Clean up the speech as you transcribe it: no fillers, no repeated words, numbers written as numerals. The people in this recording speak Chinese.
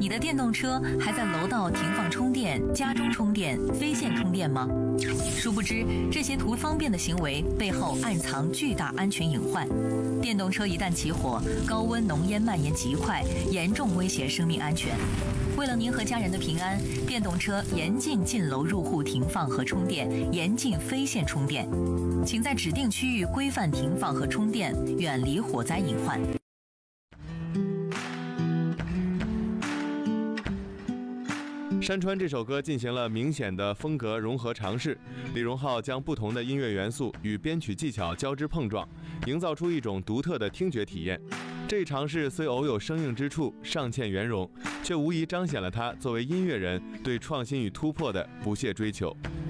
你的电动车还在楼道停放充电、家中充电、非线充电吗？殊不知，这些图方便的行为背后暗藏巨大安全隐患。电动车一旦起火，高温浓烟蔓延极快，严重威胁生命安全。为了您和家人的平安，电动车严禁进楼入户停放和充电，严禁非线充电。请在指定区域规范停放和充电，远离火灾隐患。 山川这首歌进行了明显的风格融合尝试，李荣浩将不同的音乐元素与编曲技巧交织碰撞，营造出一种独特的听觉体验。这一尝试虽偶有生硬之处，尚欠圆融，却无疑彰显了他作为音乐人对创新与突破的不懈追求。